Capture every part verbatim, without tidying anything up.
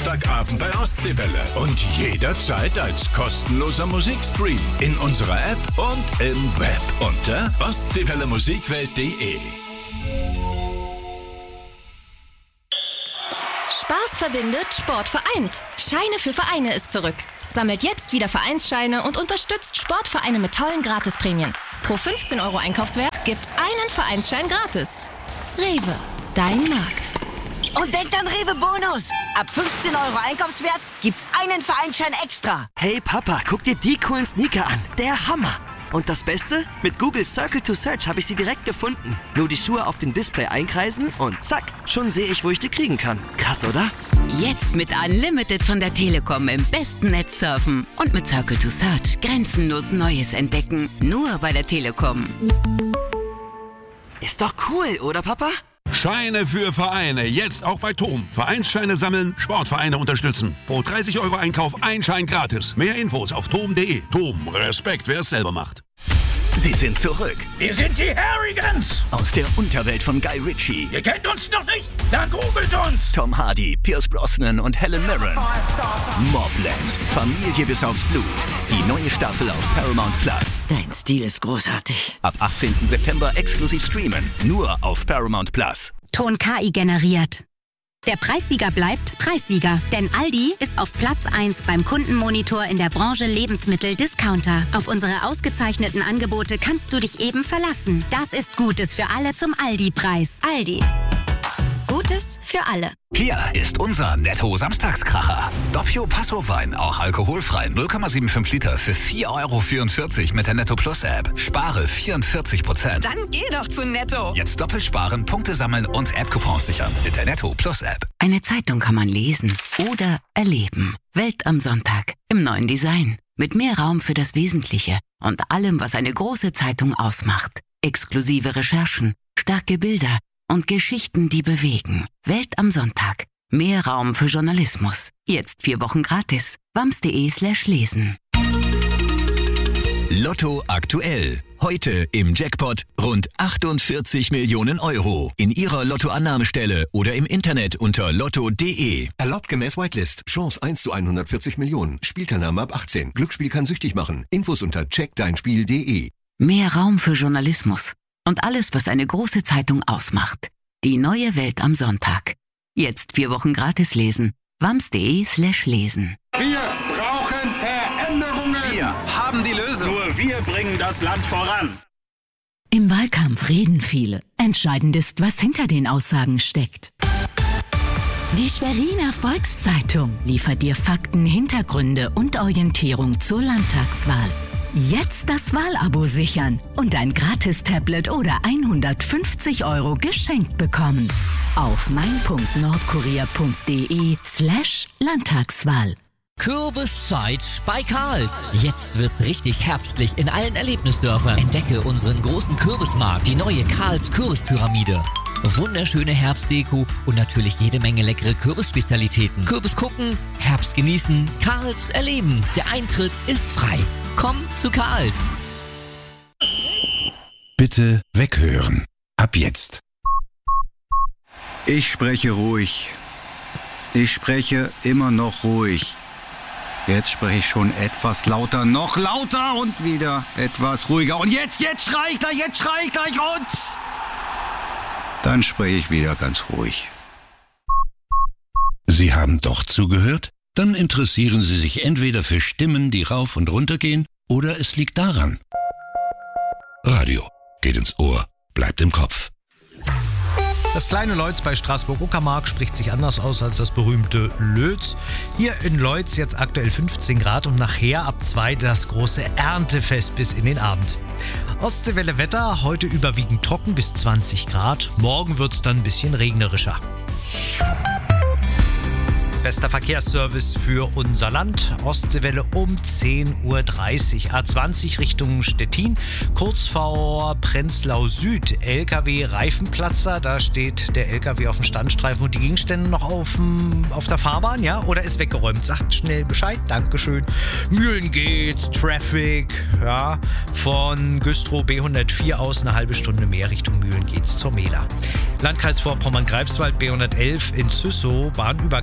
Samstagabend bei Ostseewelle. Und jederzeit als kostenloser Musikstream in unserer App und im Web unter ostseewelle musikwelt punkt de. Spaß verbindet, Sport vereint. Scheine für Vereine ist zurück. Sammelt jetzt wieder Vereinsscheine und unterstützt Sportvereine mit tollen Gratisprämien. Pro fünfzehn Euro Einkaufswert gibt's einen Vereinsschein gratis. Rewe, dein Markt. Und denkt an Rewe Bonus. Ab fünfzehn Euro Einkaufswert gibt's einen Vereinsschein extra. Hey Papa, guck dir die coolen Sneaker an. Der Hammer. Und das Beste? Mit Google Circle to Search habe ich sie direkt gefunden. Nur die Schuhe auf dem Display einkreisen und zack, schon sehe ich, wo ich die kriegen kann. Krass, oder? Jetzt mit Unlimited von der Telekom im besten Netz surfen. Und mit Circle to Search grenzenlos Neues entdecken. Nur bei der Telekom. Ist doch cool, oder Papa? Scheine für Vereine, jetzt auch bei Tom. Vereinsscheine sammeln, Sportvereine unterstützen. Pro dreißig Euro Einkauf ein Schein gratis. Mehr Infos auf tom punkt de. Tom, Respekt, wer es selber macht. Sie sind zurück. Wir sind die Harrigans. Aus der Unterwelt von Guy Ritchie. Ihr kennt uns noch nicht? Dann googelt uns. Tom Hardy, Pierce Brosnan und Helen Mirren. Mobland, Familie bis aufs Blut. Die neue Staffel auf Paramount Plus. Dein Stil ist großartig. Ab achtzehnten September exklusiv streamen. Nur auf Paramount Plus. Ton K I generiert. Der Preissieger bleibt Preissieger, denn Aldi ist auf Platz eins beim Kundenmonitor in der Branche Lebensmittel-Discounter. Auf unsere ausgezeichneten Angebote kannst du dich eben verlassen. Das ist Gutes für alle zum Aldi-Preis. Aldi. Gutes für alle. Hier ist unser Netto-Samstagskracher. Doppio Passo-Wein, auch alkoholfrei, null Komma fünfundsiebzig Liter für vier Euro vierundvierzig mit der Netto Plus App. Spare vierundvierzig Prozent. Dann geh doch zu Netto. Jetzt doppelt sparen, Punkte sammeln und App-Coupons sichern mit der Netto Plus App. Eine Zeitung kann man lesen oder erleben. Welt am Sonntag im neuen Design. Mit mehr Raum für das Wesentliche und allem, was eine große Zeitung ausmacht. Exklusive Recherchen, starke Bilder und Geschichten, die bewegen. Welt am Sonntag. Mehr Raum für Journalismus. Jetzt vier Wochen gratis. wams.de slash lesen. Lotto aktuell. Heute im Jackpot rund achtundvierzig Millionen Euro. In Ihrer Lottoannahmestelle oder im Internet unter lotto punkt de. Erlaubt gemäß Whitelist. Chance eins zu hundertvierzig Millionen. Spielteilnahme ab achtzehn. Glücksspiel kann süchtig machen. Infos unter check dein spiel punkt de. Mehr Raum für Journalismus. Und alles, was eine große Zeitung ausmacht. Die neue Welt am Sonntag. Jetzt vier Wochen gratis lesen. wams.de slash lesen. Wir brauchen Veränderungen. Wir haben die Lösung. Nur wir bringen das Land voran. Im Wahlkampf reden viele. Entscheidend ist, was hinter den Aussagen steckt. Die Schweriner Volkszeitung liefert dir Fakten, Hintergründe und Orientierung zur Landtagswahl. Jetzt das Wahlabo sichern und ein Gratis-Tablet oder hundertfünfzig Euro geschenkt bekommen. Auf mein.nordkorea.de slash Landtagswahl. Kürbiszeit bei Karls. Jetzt wird's richtig herbstlich in allen Erlebnisdörfern. Entdecke unseren großen Kürbismarkt, die neue Karls Kürbispyramide. Wunderschöne Herbstdeko und natürlich jede Menge leckere Kürbisspezialitäten. Kürbis gucken, Herbst genießen, Karls erleben. Der Eintritt ist frei. Komm zu Karls. Bitte weghören. Ab jetzt. Ich spreche ruhig. Ich spreche immer noch ruhig. Jetzt spreche ich schon etwas lauter, noch lauter und wieder etwas ruhiger. Und jetzt, jetzt schrei ich gleich, jetzt schrei ich gleich und... Dann spreche ich wieder ganz ruhig. Sie haben doch zugehört? Dann interessieren Sie sich entweder für Stimmen, die rauf und runter gehen, oder es liegt daran. Radio geht ins Ohr, bleibt im Kopf. Das kleine Leutz bei Straßburg-Uckermark spricht sich anders aus als das berühmte Lötz. Hier in Leutz jetzt aktuell fünfzehn Grad und nachher ab zwei das große Erntefest bis in den Abend. Ostseewelle Wetter, heute überwiegend trocken bis zwanzig Grad. Morgen wird es dann ein bisschen regnerischer. Bester Verkehrsservice für unser Land. Ostseewelle um zehn Uhr dreißig. A zwanzig Richtung Stettin. Kurz vor Prenzlau Süd. L K W-Reifenplatzer. Da steht der L K W auf dem Standstreifen und die Gegenstände noch auf, auf der Fahrbahn, ja? Oder ist weggeräumt? Sagt schnell Bescheid. Dankeschön. Mühlengates, Traffic, ja. Von Güstrow B hundertvier aus eine halbe Stunde mehr Richtung Mühlengates zur Mehler. Landkreis Vorpommern-Greifswald B hundertelf in Züssow. Bahnübergang gesperrt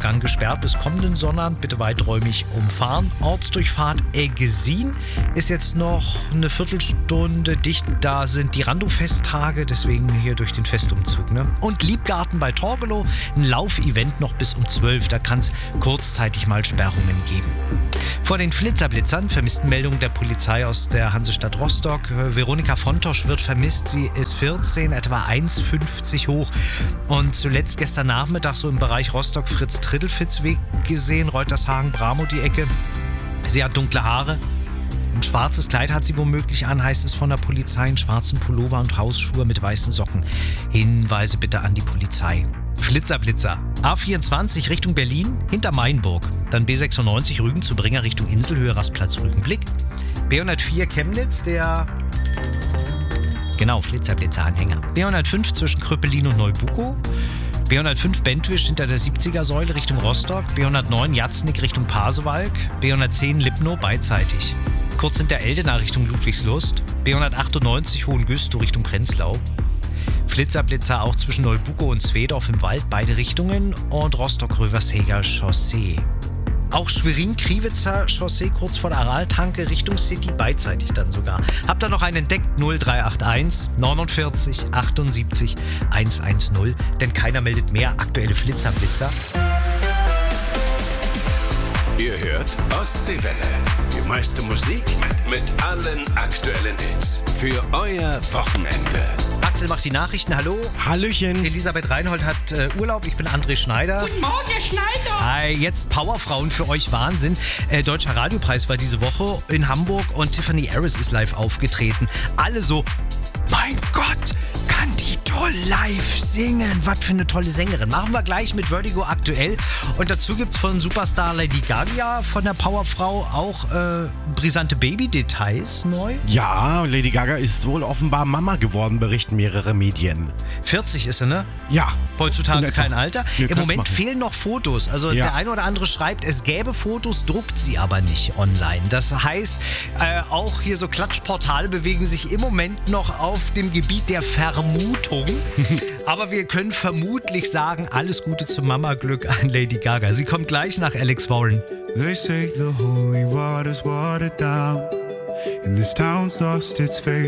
gesperrt bis kommenden Sonnabend. Bitte weiträumig umfahren. Ortsdurchfahrt Eggesin ist jetzt noch eine Viertelstunde dicht. Da sind die Rando-Festtage, deswegen hier durch den Festumzug. Ne? Und Liebgarten bei Torgelow, ein Laufevent noch bis um zwölf. Da kann es kurzzeitig mal Sperrungen geben. Vor den Flitzerblitzern, Vermisstenmeldung der Polizei aus der Hansestadt Rostock. Veronika Fontosch wird vermisst. Sie ist vierzehn, etwa eins Komma fünfzig hoch. Und zuletzt gestern Nachmittag so im Bereich Rostock-Fritz-Trittelfitz-Weg gesehen. Reutershagen, Bramo die Ecke. Sie hat dunkle Haare. Ein schwarzes Kleid hat sie womöglich an, heißt es von der Polizei. Einen schwarzen Pullover und Hausschuhe mit weißen Socken. Hinweise bitte an die Polizei. Flitzerblitzer. A vierundzwanzig Richtung Berlin, hinter Mainburg. Dann B sechsundneunzig Rügen zu Bringer Richtung Inselhöhe, Rastplatz Rügenblick. B hundertvier Chemnitz, der... Genau, Flitzerblitzer-Anhänger. B hundertfünf zwischen Kröpelin und Neubukow. B hundertfünf Bentwisch hinter der siebziger-Säule Richtung Rostock. B hundertneun Jatznik Richtung Pasewalk. B hundertzehn Lipnow beidseitig. Kurz hinter Eldena Richtung Ludwigslust. B hundertachtundneunzig Hohengüstow Richtung Prenzlau. Flitzerblitzer auch zwischen Neubukow und Zwedorf im Wald, beide Richtungen. Und Rostock-Rövershäger Chaussee. Auch Schwerin-Kriwitzer Chaussee kurz vor der Araltanke Richtung City, beidseitig dann sogar. Habt ihr noch einen entdeckt? null drei acht eins neunundvierzig achtundsiebzig hundertzehn. Denn keiner meldet mehr aktuelle Flitzerblitzer. Ihr hört Ostseewelle. Die meiste Musik mit allen aktuellen Hits. Für euer Wochenende. Axel macht die Nachrichten. Hallo. Hallöchen. Elisabeth Reinhold hat äh, Urlaub. Ich bin André Schneider. Guten Morgen, Herr Schneider. Hi, jetzt Powerfrauen für euch Wahnsinn. Äh, Deutscher Radiopreis war diese Woche in Hamburg und Tiffany Harris ist live aufgetreten. Alle so, mein Gott, kann die toll live singen. Was für eine tolle Sängerin. Machen wir gleich mit Vertigo aktuell. Und dazu gibt es von Superstar Lady Gaga von der Powerfrau auch äh, brisante Baby-Details neu. Ja, Lady Gaga ist wohl offenbar Mama geworden, berichten mehrere Medien. vierzig ist sie, ne? Ja. Heutzutage kein Alter. Nee, Im Moment machen. fehlen noch Fotos. Also ja. Der eine oder andere schreibt, es gäbe Fotos, druckt sie aber nicht online. Das heißt, äh, auch hier so Klatschportale bewegen sich im Moment noch auf dem Gebiet der Vermutung. Aber wir können vermutlich sagen, alles Gute zum Mama-Glück an Lady Gaga. Sie kommt gleich nach Alex Warren. They say the holy water's watered down and this town's lost its faith.